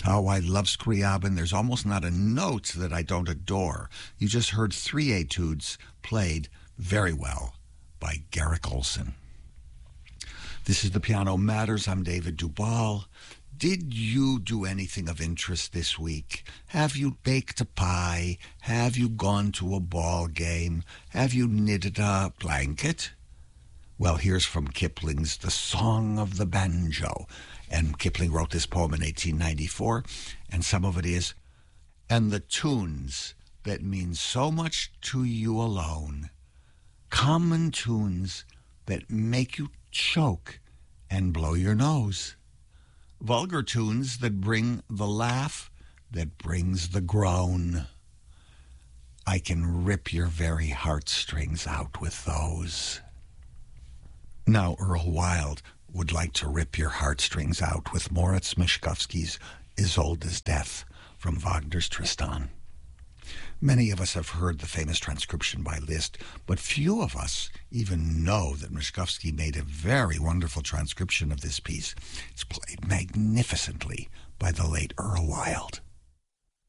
Oh, I love Scriabin. There's almost not a note that I don't adore. You just heard three etudes played very well by Garrick Olson. This is The Piano Matters. I'm David Duvall. Did you do anything of interest this week? Have you baked a pie? Have you gone to a ball game? Have you knitted a blanket? Well, here's from Kipling's The Song of the Banjo. And Kipling wrote this poem in 1894, and some of it is, "And the tunes that mean so much to you alone, common tunes that make you choke and blow your nose, vulgar tunes that bring the laugh that brings the groan. I can rip your very heartstrings out with those." Now Earl Wild would like to rip your heartstrings out with Moritz Mischkowski's Isolde's Death from Wagner's Tristan. Many of us have heard the famous transcription by Liszt, but few of us even know that Mischkowski made a very wonderful transcription of this piece. It's played magnificently by the late Earl Wild.